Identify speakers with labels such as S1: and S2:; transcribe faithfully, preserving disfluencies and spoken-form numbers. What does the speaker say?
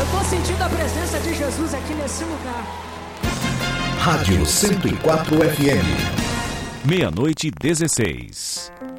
S1: Eu tô sentindo a presença de Jesus aqui nesse lugar.
S2: Rádio cento e quatro F M.
S3: Meia-noite e dezesseis.